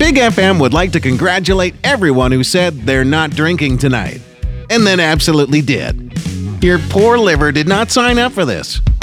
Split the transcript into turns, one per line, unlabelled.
Big FM would like to congratulate everyone who said they're not drinking tonight, and then absolutely did. Your poor liver did not sign up for this.